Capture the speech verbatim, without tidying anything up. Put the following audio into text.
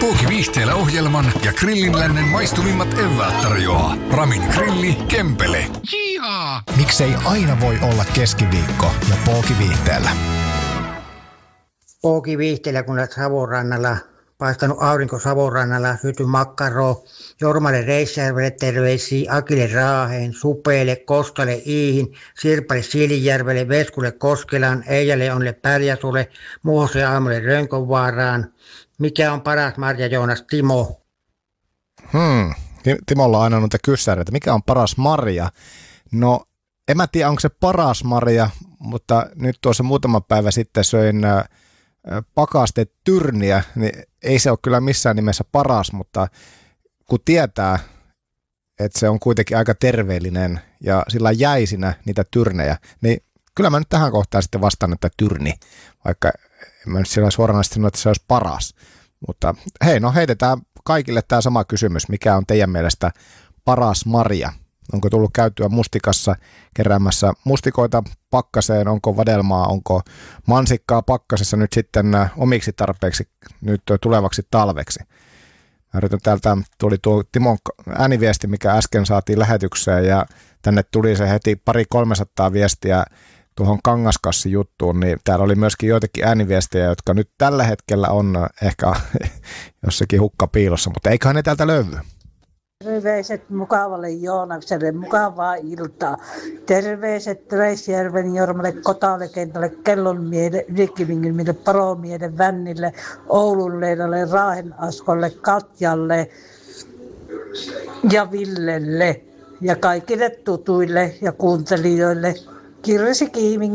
Pooki Viihteellä ohjelman ja Grillin lännen maistuvimmat eväät tarjoaa Ramin grilli Kempele. Jihaa! Miksei aina voi olla keskiviikko ja Pooki Viihteellä? Pooki Viihteellä, kun olet Savonrannalla, paistanut aurinko Savonrannalla, syty makkaro, Jormalle Reisjärvelle terveisiä, Akille Raaheen, Supeelle, Kostalle Iihin, Sirpalle Siilinjärvelle, Veskulle Koskelaan, Eijalle Onle Pärjäsulle, Muhoselle Aamulle Rönkonvaaraan. Mikä on paras marja, Joonas? Timo? Hmm. Timolla on aina noita kyssäreitä. Mikä on paras marja? No, en mä tiedä, onko se paras marja, mutta nyt tuossa muutama päivä sitten söin pakastetyrniä, niin ei se ole kyllä missään nimessä paras, mutta kun tietää, että se on kuitenkin aika terveellinen ja sillä jäisinä niitä tyrnejä, niin kyllä mä nyt tähän kohtaan sitten vastaan, että tyrni, vaikka en mä nyt siellä suoranaisesti sano, että se olisi paras. Mutta hei, no heitetään kaikille tämä sama kysymys, mikä on teidän mielestä paras marja? Onko tullut käytyä mustikassa keräämässä mustikoita pakkaseen, onko vadelmaa, onko mansikkaa pakkasessa nyt sitten omiksi tarpeeksi nyt tulevaksi talveksi? Mä yritän täältä, tuli tuo Timon ääniviesti, mikä äsken saatiin lähetykseen ja tänne tuli se heti pari kolmesataa viestiä tuohon Kangaskassi-juttuun, niin täällä oli myöskin joitakin ääniviestejä, jotka nyt tällä hetkellä on ehkä jossakin hukkapiilossa, mutta eiköhän ne täältä löydy. Terveiset mukavalle Joonakselle, mukavaa iltaa. Terveiset Reisjärven Jormalle, Kotalekentälle, Kellonmielle, Ylikivingille, Paromielle, Vännille, Oulun Leidalle, Raahen Askolle, Katjalle ja Villelle ja kaikille tutuille ja kuuntelijoille. Kirsi Kiiming.